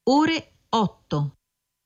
ore 8.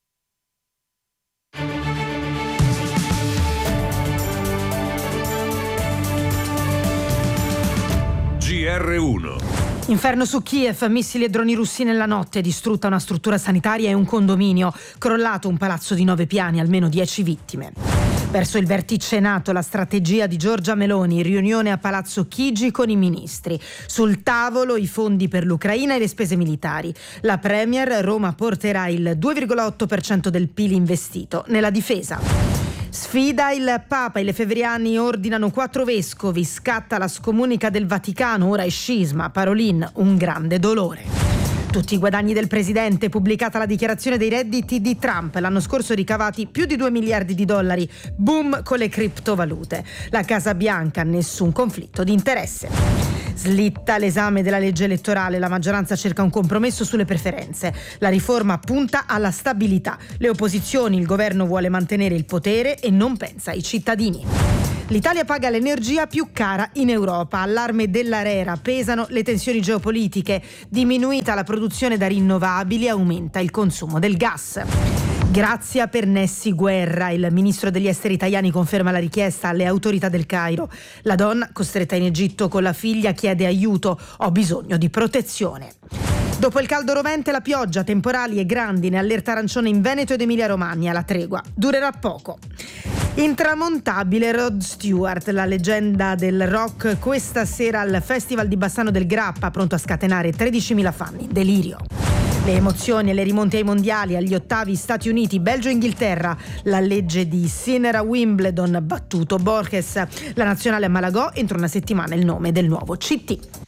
GR1. Inferno su Kiev, missili e droni russi nella notte, distrutta una struttura sanitaria e un condominio, crollato un palazzo di 9 piani, almeno 10 vittime. Verso il vertice NATO, la strategia di Giorgia Meloni, riunione a Palazzo Chigi con i ministri. Sul tavolo i fondi per l'Ucraina e le spese militari. La Premier, Roma porterà il 2,8% del PIL investito nella difesa. Sfida il Papa, i lefebvriani ordinano 4 vescovi, scatta la scomunica del Vaticano, ora è scisma, Parolin, un grande dolore. Tutti i guadagni del presidente, pubblicata la dichiarazione dei redditi di Trump, l'anno scorso ricavati più di 2 miliardi di dollari, boom con le criptovalute. La Casa Bianca, nessun conflitto di interesse. Slitta l'esame della legge elettorale, la maggioranza cerca un compromesso sulle preferenze. La riforma punta alla stabilità. Le opposizioni, il governo vuole mantenere il potere e non pensa ai cittadini. L'Italia paga l'energia più cara in Europa. Allarme dell'ARERA, pesano le tensioni geopolitiche. Diminuita la produzione da rinnovabili, aumenta il consumo del gas. Grazia per Nessi Guerra, il ministro degli esteri italiani conferma la richiesta alle autorità del Cairo. La donna, costretta in Egitto con la figlia, chiede aiuto, ho bisogno di protezione. Dopo il caldo rovente, la pioggia, temporali e grandine, allerta arancione in Veneto ed Emilia-Romagna, la tregua durerà poco. Intramontabile Rod Stewart, la leggenda del rock, questa sera al Festival di Bassano del Grappa, pronto a scatenare 13.000 fan in delirio. Le emozioni e le rimonte ai mondiali, agli ottavi Stati Uniti, Belgio e Inghilterra, la legge di Sinner a Wimbledon, battuto Borges, la nazionale a Malagò, entro una settimana il nome del nuovo CT.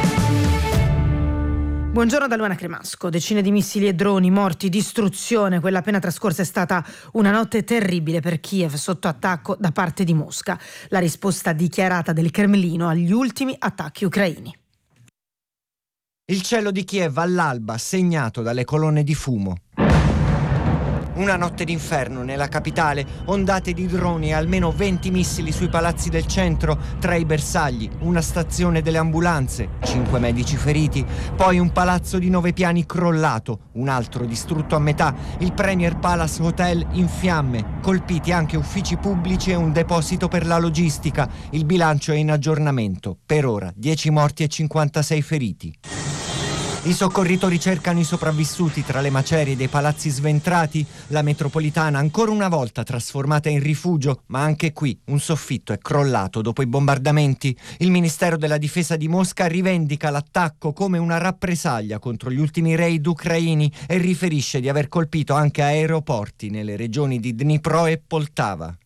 Buongiorno da Luana Cremasco. Decine di missili e droni, morti, distruzione. Quella appena trascorsa è stata una notte terribile per Kiev, sotto attacco da parte di Mosca. La risposta dichiarata del Cremlino agli ultimi attacchi ucraini. Il cielo di Kiev all'alba segnato dalle colonne di fumo. Una notte d'inferno nella capitale, ondate di droni e almeno 20 missili sui palazzi del centro, tra i bersagli, una stazione delle ambulanze, 5 medici feriti, poi un palazzo di 9 piani crollato, un altro distrutto a metà, il Premier Palace Hotel in fiamme, colpiti anche uffici pubblici e un deposito per la logistica. Il bilancio è in aggiornamento, per ora 10 morti e 56 feriti. I soccorritori cercano i sopravvissuti tra le macerie dei palazzi sventrati, la metropolitana ancora una volta trasformata in rifugio, ma anche qui un soffitto è crollato dopo i bombardamenti. Il Ministero della Difesa di Mosca rivendica l'attacco come una rappresaglia contro gli ultimi raid ucraini e riferisce di aver colpito anche aeroporti nelle regioni di Dnipro e Poltava.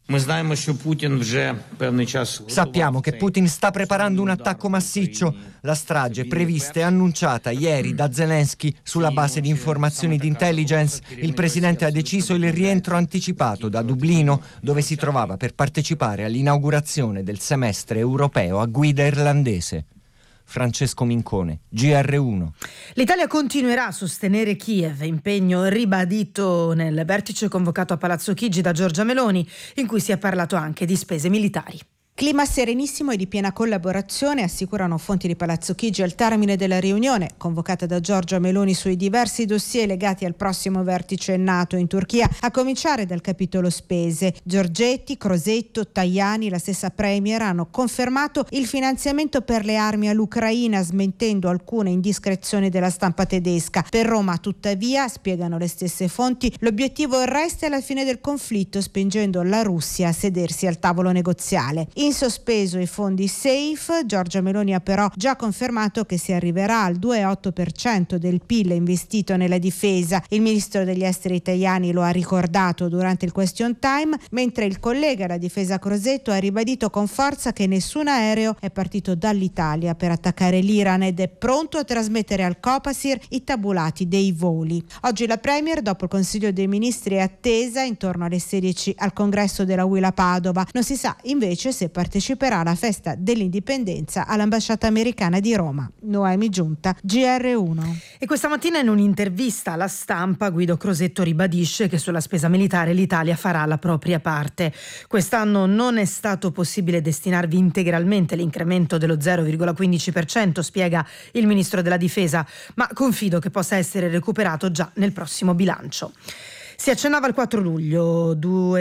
Sappiamo che Putin sta preparando un attacco massiccio. La strage prevista e annunciata ieri da Zelensky sulla base di informazioni di intelligence. Il presidente ha deciso il rientro anticipato da Dublino, dove si trovava per partecipare all'inaugurazione del semestre europeo a guida irlandese. Francesco Mincone, GR1. L'Italia continuerà a sostenere Kiev, impegno ribadito nel vertice convocato a Palazzo Chigi da Giorgia Meloni, in cui si è parlato anche di spese militari. Clima serenissimo e di piena collaborazione, assicurano fonti di Palazzo Chigi al termine della riunione convocata da Giorgia Meloni sui diversi dossier legati al prossimo vertice NATO in Turchia, a cominciare dal capitolo spese. Giorgetti, Crosetto, Tajani, la stessa Premier hanno confermato il finanziamento per le armi all'Ucraina, smentendo alcune indiscrezioni della stampa tedesca. Per Roma, tuttavia, spiegano le stesse fonti, l'obiettivo resta la fine del conflitto, spingendo la Russia a sedersi al tavolo negoziale. In sospeso i fondi SAFE, Giorgia Meloni ha però già confermato che si arriverà al 2,8% del PIL investito nella difesa. Il ministro degli esteri Tajani lo ha ricordato durante il question time, mentre il collega alla difesa Crosetto ha ribadito con forza che nessun aereo è partito dall'Italia per attaccare l'Iran ed è pronto a trasmettere al Copasir i tabulati dei voli. Oggi la Premier, dopo il Consiglio dei Ministri, è attesa intorno alle 16 al congresso della UIL a Padova. Non si sa invece se parteciperà alla festa dell'indipendenza all'ambasciata americana di Roma. Noemi Giunta, GR1. E questa mattina in un'intervista alla Stampa Guido Crosetto ribadisce che sulla spesa militare l'Italia farà la propria parte. Quest'anno non è stato possibile destinarvi integralmente l'incremento dello 0,15%, spiega il ministro della Difesa, ma confido che possa essere recuperato già nel prossimo bilancio. Si accennava il 4 luglio,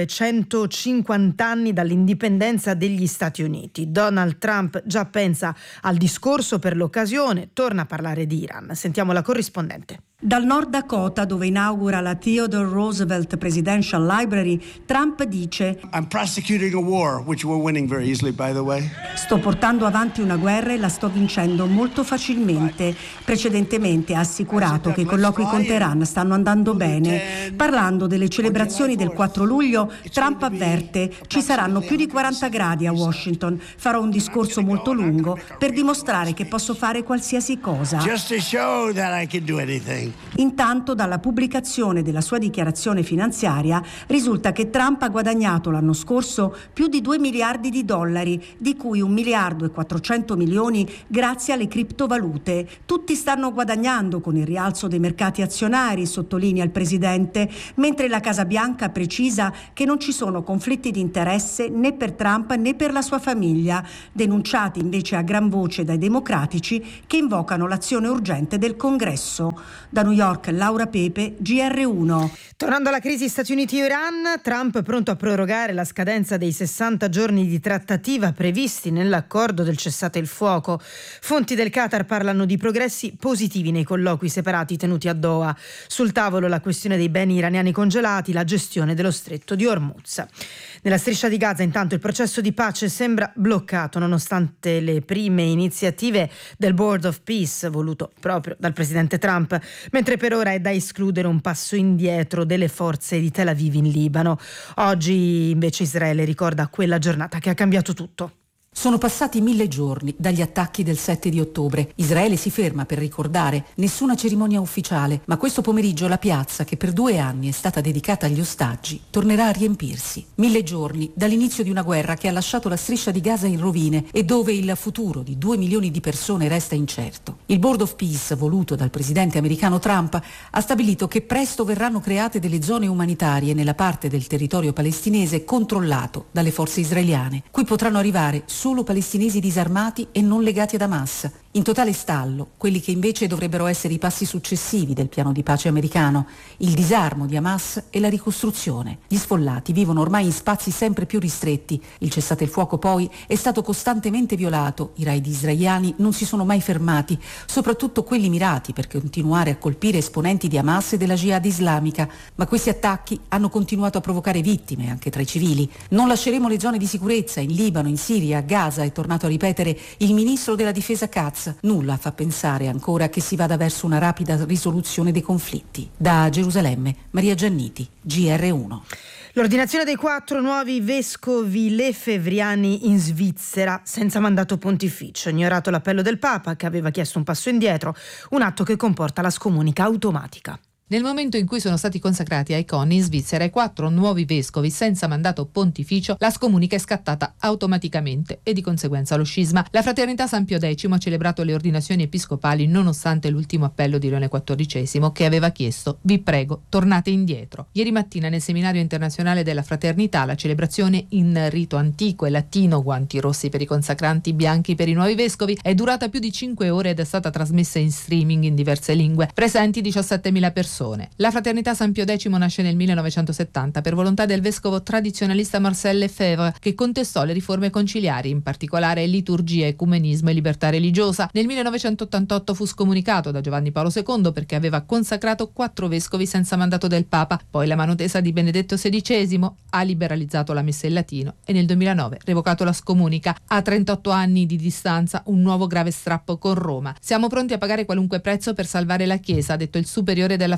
250 anni dall'indipendenza degli Stati Uniti. Donald Trump già pensa al discorso per l'occasione, torna a parlare di Iran. Sentiamo la corrispondente. Dal Nord Dakota, dove inaugura la Theodore Roosevelt Presidential Library, Trump dice: I'm prosecuting a war, which we're winning very easily, by the way. Sto portando avanti una guerra e la sto vincendo molto facilmente. Precedentemente ha assicurato che i colloqui con Teheran stanno andando bene. Parlando delle celebrazioni del 4 luglio, Trump avverte: ci saranno più di 40 gradi a Washington. Farò un discorso molto lungo per dimostrare che posso fare qualsiasi cosa. Just to show that I can do anything. Intanto, dalla pubblicazione della sua dichiarazione finanziaria risulta che Trump ha guadagnato l'anno scorso più di 2 miliardi di dollari, di cui 1 miliardo e 400 milioni grazie alle criptovalute. Tutti stanno guadagnando con il rialzo dei mercati azionari, sottolinea il presidente, mentre la Casa Bianca precisa che non ci sono conflitti di interesse né per Trump né per la sua famiglia, denunciati invece a gran voce dai democratici che invocano l'azione urgente del Congresso. Da New York, Laura Pepe, GR1. Tornando alla crisi Stati Uniti-Iran, Trump pronto a prorogare la scadenza dei 60 giorni di trattativa previsti nell'accordo del cessate il fuoco. Fonti del Qatar parlano di progressi positivi nei colloqui separati tenuti a Doha. Sul tavolo la questione dei beni iraniani congelati, la gestione dello stretto di Hormuz. Nella striscia di Gaza, intanto, il processo di pace sembra bloccato nonostante le prime iniziative del Board of Peace voluto proprio dal presidente Trump, mentre per ora è da escludere un passo indietro delle forze di Tel Aviv in Libano. Oggi invece Israele ricorda quella giornata che ha cambiato tutto. Sono passati 1000 giorni dagli attacchi del 7 di ottobre. Israele si ferma per ricordare, nessuna cerimonia ufficiale, ma questo pomeriggio la piazza, che per 2 anni è stata dedicata agli ostaggi, tornerà a riempirsi. 1000 giorni dall'inizio di una guerra che ha lasciato la striscia di Gaza in rovine e dove il futuro di 2 milioni di persone resta incerto. Il Board of Peace, voluto dal presidente americano Trump, ha stabilito che presto verranno create delle zone umanitarie nella parte del territorio palestinese controllato dalle forze israeliane, cui potranno arrivare solo palestinesi disarmati e non legati ad Hamas. In totale stallo, quelli che invece dovrebbero essere i passi successivi del piano di pace americano, il disarmo di Hamas e la ricostruzione. Gli sfollati vivono ormai in spazi sempre più ristretti. Il cessate il fuoco poi è stato costantemente violato. I raid israeliani non si sono mai fermati, soprattutto quelli mirati per continuare a colpire esponenti di Hamas e della Jihad islamica. Ma questi attacchi hanno continuato a provocare vittime anche tra i civili. Non lasceremo le zone di sicurezza in Libano, in Siria, a Gaza, è tornato a ripetere il ministro della difesa Katz. Nulla fa pensare ancora che si vada verso una rapida risoluzione dei conflitti. Da Gerusalemme, Maria Gianniti, GR1. L'ordinazione dei 4 nuovi vescovi lefevriani in Svizzera senza mandato pontificio, ignorato l'appello del Papa che aveva chiesto un passo indietro, un atto che comporta la scomunica automatica. Nel momento in cui sono stati consacrati ai coni in Svizzera i 4 nuovi vescovi senza mandato pontificio, la scomunica è scattata automaticamente e di conseguenza lo scisma. La Fraternità San Pio X ha celebrato le ordinazioni episcopali nonostante l'ultimo appello di Leone XIV che aveva chiesto: vi prego, tornate indietro. Ieri mattina nel seminario internazionale della Fraternità la celebrazione in rito antico e latino, guanti rossi per i consacranti, bianchi per i nuovi vescovi, è durata più di 5 ore ed è stata trasmessa in streaming in diverse lingue. Presenti 17.000 persone. La Fraternità San Pio X nasce nel 1970 per volontà del vescovo tradizionalista Marcel Lefebvre, che contestò le riforme conciliari, in particolare liturgia, ecumenismo e libertà religiosa. Nel 1988 fu scomunicato da Giovanni Paolo II perché aveva consacrato 4 vescovi senza mandato del Papa. Poi la mano tesa di Benedetto XVI ha liberalizzato la messa in latino e nel 2009 revocato la scomunica. A 38 anni di distanza un nuovo grave strappo con Roma. Siamo pronti a pagare qualunque prezzo per salvare la Chiesa, ha detto il superiore della Fraternità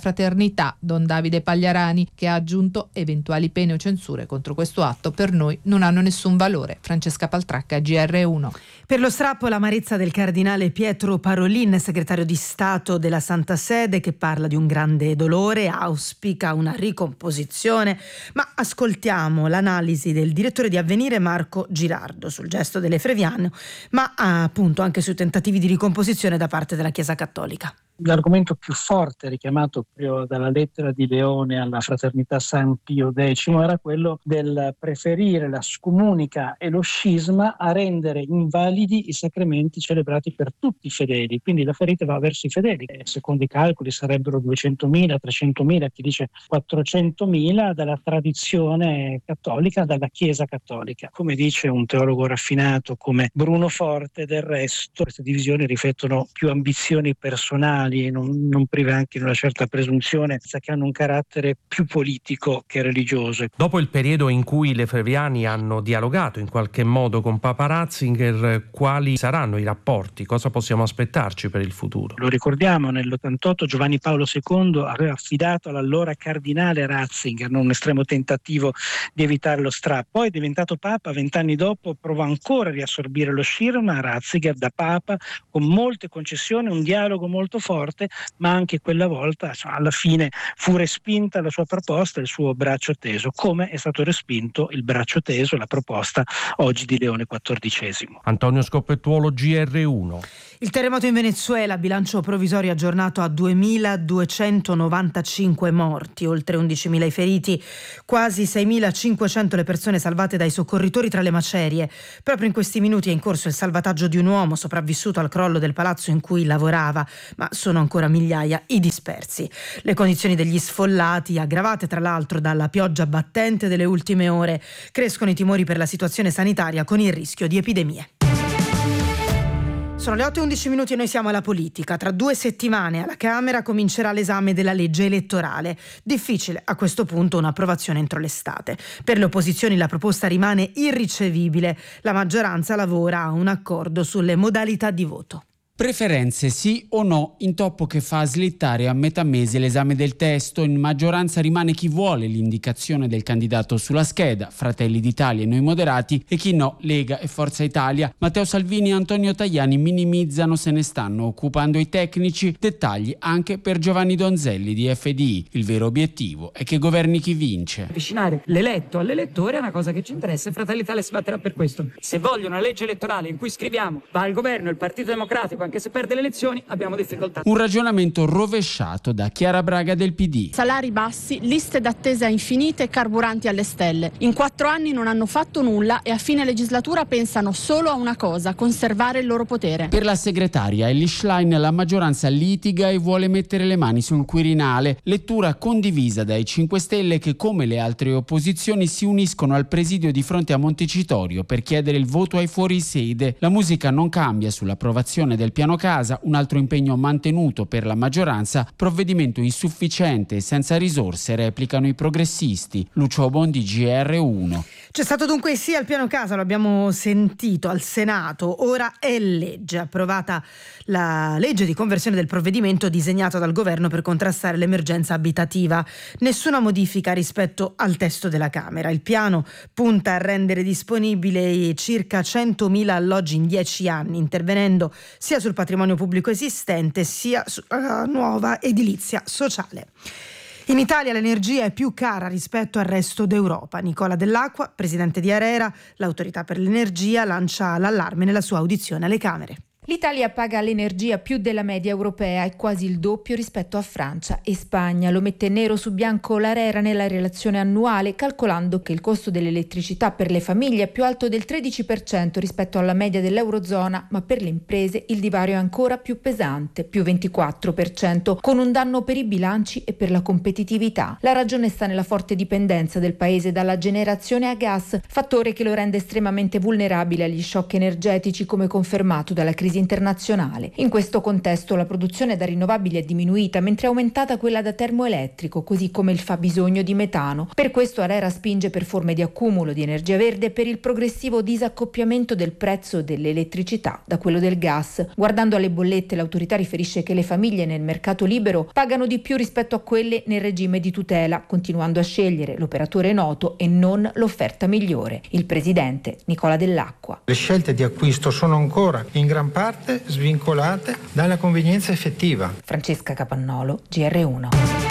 Fraternità, Don Davide Pagliarani, che ha aggiunto: eventuali pene o censure contro questo atto per noi non hanno nessun valore. Francesca Paltracca, GR1. Per lo strappo l'amarezza del cardinale Pietro Parolin, segretario di Stato della Santa Sede, che parla di un grande dolore, auspica una ricomposizione. Ma ascoltiamo l'analisi del direttore di Avvenire Marco Girardo sul gesto delle Freviano, ma appunto anche sui tentativi di ricomposizione da parte della Chiesa Cattolica. L'argomento più forte richiamato proprio dalla lettera di Leone alla Fraternità San Pio X era quello del preferire la scomunica e lo scisma a rendere invalidi i sacramenti celebrati per tutti i fedeli. Quindi la ferita va verso i fedeli. Secondo i calcoli sarebbero 200.000, 300.000, chi dice 400.000 dalla tradizione cattolica, dalla Chiesa Cattolica. Come dice un teologo raffinato come Bruno Forte, del resto queste divisioni riflettono più ambizioni personali, non prive anche di una certa presunzione, che hanno un carattere più politico che religioso. Dopo il periodo in cui le Freviani hanno dialogato in qualche modo con Papa Ratzinger, quali saranno i rapporti? Cosa possiamo aspettarci per il futuro? Lo ricordiamo, nell'88 Giovanni Paolo II aveva affidato all'allora cardinale Ratzinger un estremo tentativo di evitare lo strappo. Poi, diventato Papa, 20 anni dopo provò ancora a riassorbire lo scisma. Ratzinger da Papa, con molte concessioni, un dialogo molto forte, ma anche quella volta alla fine fu respinta la sua proposta, il suo braccio teso, come è stato respinto il braccio teso, la proposta oggi di Leone XIV. Antonio Scoppettuolo, GR1. Il terremoto in Venezuela, bilancio provvisorio aggiornato a 2.295 morti, oltre 11.000 i feriti, quasi 6.500 le persone salvate dai soccorritori tra le macerie. Proprio in questi minuti è in corso il salvataggio di un uomo sopravvissuto al crollo del palazzo in cui lavorava, ma sono ancora migliaia i dispersi. Le condizioni degli sfollati, aggravate tra l'altro dalla pioggia battente delle ultime ore, crescono i timori per la situazione sanitaria con il rischio di epidemie. Sono le 8:11 e noi siamo alla politica. Tra 2 settimane alla Camera comincerà l'esame della legge elettorale. Difficile a questo punto un'approvazione entro l'estate. Per le opposizioni la proposta rimane irricevibile. La maggioranza lavora a un accordo sulle modalità di voto. Preferenze sì o no, intoppo che fa slittare a metà mese l'esame del testo. In maggioranza rimane chi vuole l'indicazione del candidato sulla scheda, Fratelli d'Italia e Noi Moderati, e chi no, Lega e Forza Italia. Matteo Salvini e Antonio Tajani minimizzano, se ne stanno occupando i tecnici, dettagli anche per Giovanni Donzelli di FDI. Il vero obiettivo è che governi chi vince. Avvicinare l'eletto all'elettore è una cosa che ci interessa e Fratelli d'Italia si batterà per questo. Se vogliono una legge elettorale in cui scriviamo va al governo il Partito Democratico, anche se perde le elezioni, abbiamo difficoltà. Un ragionamento rovesciato da Chiara Braga del PD. Salari bassi, liste d'attesa infinite e carburanti alle stelle. In 4 anni non hanno fatto nulla e a fine legislatura pensano solo a una cosa: conservare il loro potere. Per la segretaria Elly Schlein la maggioranza litiga e vuole mettere le mani sul Quirinale. Lettura condivisa dai 5 Stelle che, come le altre opposizioni, si uniscono al presidio di fronte a Montecitorio per chiedere il voto ai fuorisede. La musica non cambia sull'approvazione del piano casa, un altro impegno mantenuto per la maggioranza, provvedimento insufficiente e senza risorse, replicano i progressisti. Lucio Bondi, GR1. C'è stato dunque sì al piano casa, lo abbiamo sentito al Senato, ora è legge. Approvata la legge di conversione del provvedimento disegnato dal governo per contrastare l'emergenza abitativa. Nessuna modifica rispetto al testo della Camera. Il piano punta a rendere disponibile circa 100.000 alloggi in 10 anni, intervenendo sia sul patrimonio pubblico esistente sia sulla nuova edilizia sociale. In Italia l'energia è più cara rispetto al resto d'Europa. Nicola Dell'Acqua, presidente di ARERA, l'autorità per l'energia, lancia l'allarme nella sua audizione alle Camere. L'Italia paga l'energia più della media europea e quasi il doppio rispetto a Francia e Spagna. Lo mette nero su bianco l'ARERA nella relazione annuale, calcolando che il costo dell'elettricità per le famiglie è più alto del 13% rispetto alla media dell'Eurozona, ma per le imprese il divario è ancora più pesante, più 24%, con un danno per i bilanci e per la competitività. La ragione sta nella forte dipendenza del paese dalla generazione a gas, fattore che lo rende estremamente vulnerabile agli shock energetici, come confermato dalla crisi internazionale. In questo contesto la produzione da rinnovabili è diminuita, mentre è aumentata quella da termoelettrico, così come il fabbisogno di metano. Per questo ARERA spinge per forme di accumulo di energia verde e per il progressivo disaccoppiamento del prezzo dell'elettricità da quello del gas. Guardando alle bollette, l'autorità riferisce che le famiglie nel mercato libero pagano di più rispetto a quelle nel regime di tutela, continuando a scegliere l'operatore noto e non l'offerta migliore. Il presidente Nicola Dell'Acqua. Le scelte di acquisto sono ancora in gran parte svincolate dalla convenienza effettiva. Francesca Capannolo, GR1.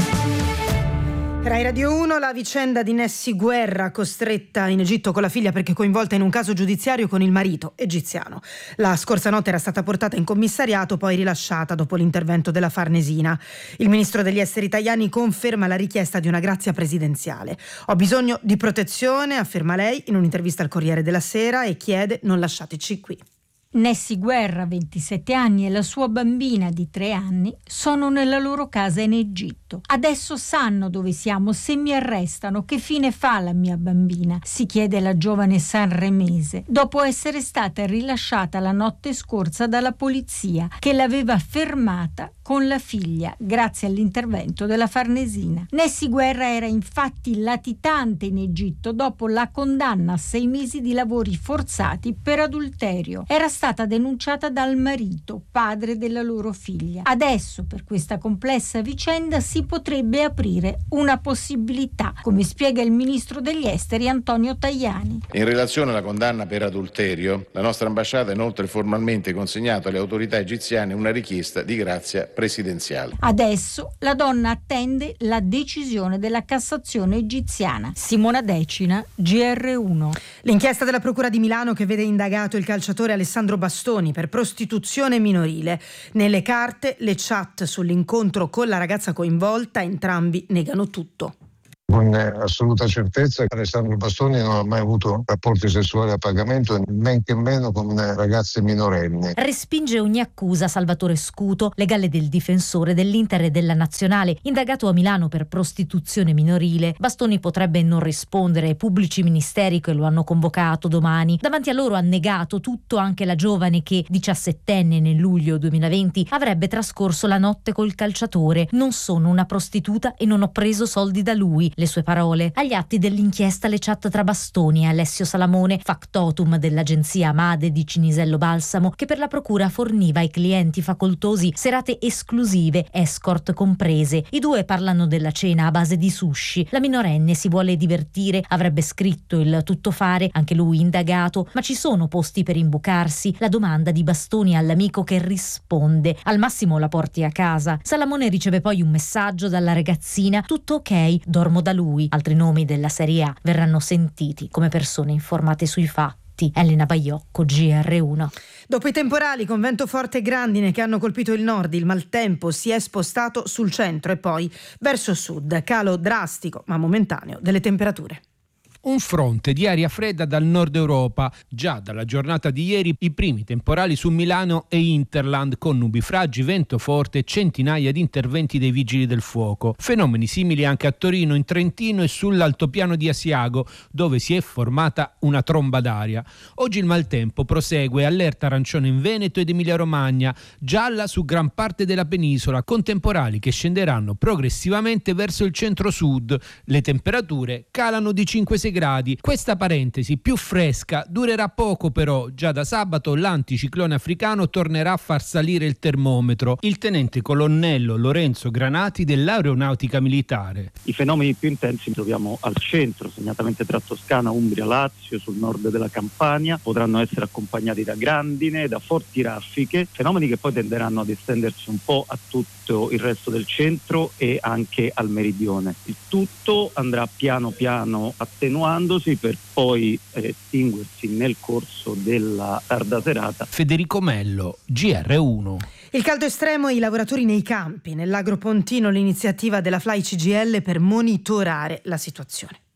Rai Radio 1, la vicenda di Nessi Guerra, costretta in Egitto con la figlia perché coinvolta in un caso giudiziario con il marito egiziano. La scorsa notte era stata portata in commissariato, poi rilasciata dopo l'intervento della Farnesina. Il ministro degli esteri Tajani conferma la richiesta di una grazia presidenziale. Ho bisogno di protezione, afferma lei in un'intervista al Corriere della Sera, e chiede: non lasciateci qui. Nessi Guerra, 27 anni, e la sua bambina di 3 anni sono nella loro casa in Egitto. Adesso sanno dove siamo, se mi arrestano che fine fa la mia bambina? Si chiede la giovane sanremese, dopo essere stata rilasciata la notte scorsa dalla polizia, che l'aveva fermata con la figlia grazie all'intervento della Farnesina. Nessi Guerra era infatti latitante in Egitto dopo la condanna a 6 mesi di lavori forzati per adulterio. Era stata denunciata dal marito, padre della loro figlia. Adesso, per questa complessa vicenda, si potrebbe aprire una possibilità, come spiega il ministro degli esteri Antonio Tajani. In relazione alla condanna per adulterio, la nostra ambasciata ha inoltre formalmente consegnato alle autorità egiziane una richiesta di grazia presidenziale. Adesso la donna attende la decisione della Cassazione egiziana. Simona Decina, GR1. L'inchiesta della Procura di Milano che vede indagato il calciatore Alessandro Bastoni per prostituzione minorile. Nelle carte le chat sull'incontro con la ragazza coinvolta, entrambi negano tutto. Con assoluta certezza Alessandro Bastoni non ha mai avuto rapporti sessuali a pagamento, men che meno con ragazze minorenni. Respinge ogni accusa Salvatore Scuto, legale del difensore dell'Inter e della Nazionale, indagato a Milano per prostituzione minorile. Bastoni potrebbe non rispondere ai pubblici ministeri che lo hanno convocato domani. Davanti a loro ha negato tutto anche la giovane che, 17enne nel luglio 2020, avrebbe trascorso la notte col calciatore. Non sono una prostituta e non ho preso soldi da lui. Le sue parole. Agli atti dell'inchiesta le chat tra Bastoni e Alessio Salamone, factotum dell'agenzia Amade di Cinisello Balsamo, che per la procura forniva ai clienti facoltosi serate esclusive, escort comprese. I due parlano della cena a base di sushi. La minorenne si vuole divertire, avrebbe scritto il tuttofare, anche lui indagato, ma ci sono posti per imbucarsi? La domanda di Bastoni all'amico che risponde: al massimo la porti a casa. Salamone riceve poi un messaggio dalla ragazzina: tutto ok, dormo da lui. Altri nomi della Serie A verranno sentiti come persone informate sui fatti. Elena Baiocco, GR1. Dopo i temporali con vento forte e grandine che hanno colpito il nord, il maltempo si è spostato sul centro e poi verso sud. Calo drastico ma momentaneo delle temperature. Un fronte di aria fredda dal nord Europa. Già dalla giornata di ieri i primi temporali su Milano e Interland, con nubifragi, vento forte e centinaia di interventi dei vigili del fuoco. Fenomeni simili anche a Torino, in Trentino e sull'altopiano di Asiago, dove si è formata una tromba d'aria. Oggi il maltempo prosegue, allerta arancione in Veneto ed Emilia-Romagna, gialla su gran parte della penisola, con temporali che scenderanno progressivamente verso il centro-sud. Le temperature calano di 5-6 gradi. Questa parentesi più fresca durerà poco, però già da sabato l'anticiclone africano tornerà a far salire il termometro. Il tenente colonnello Lorenzo Granati dell'Aeronautica Militare. I fenomeni più intensi li troviamo al centro, segnatamente tra Toscana, Umbria, Lazio, sul nord della Campania. Potranno essere accompagnati da grandine, da forti raffiche, fenomeni che poi tenderanno ad estendersi un po' a tutto il resto del centro e anche al meridione. Il tutto andrà piano piano attenuandosi per poi estinguersi nel corso della tarda serata. Federico Mello, GR1. Il caldo estremo e i lavoratori nei campi. Nell'Agro Pontino l'iniziativa della FLAI CGIL per monitorare la situazione.